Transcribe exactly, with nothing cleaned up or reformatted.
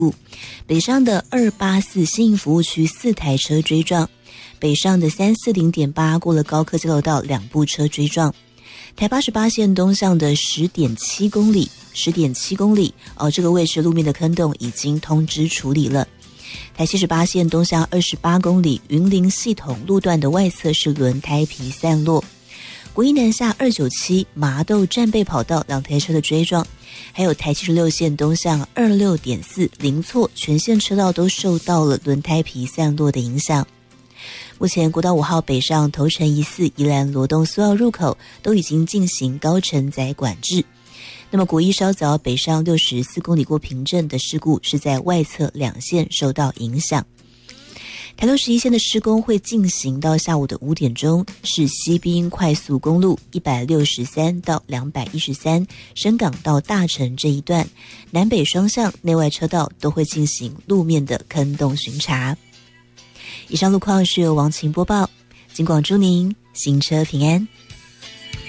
北上的二八四新营服务区四台车追撞，北上的三四零点八过了高科交流道两部车追撞。台八十八线东向的十点七公里，十点七公里哦，这个位置路面的坑洞已经通知处理了。台七十八线东向二十八公里，云林系统路段的外侧是轮胎皮散落。国一南下二九七麻豆战备跑道两台车的追撞，还有台七十六线东向二六点四零错全线车道都受到了轮胎皮散落的影响。目前国道五号北上头城一四宜兰罗东苏澳入口都已经进行高承载管制。那么国一稍早北上六十四公里过平镇的事故是在外侧两线受到影响。台六十一线的施工会进行到下午的五点钟，是西滨快速公路一百六十三到两百一十三深港到大城这一段，南北双向内外车道都会进行路面的坑洞巡查。以上路况是由王晴播报，警广祝您行车平安。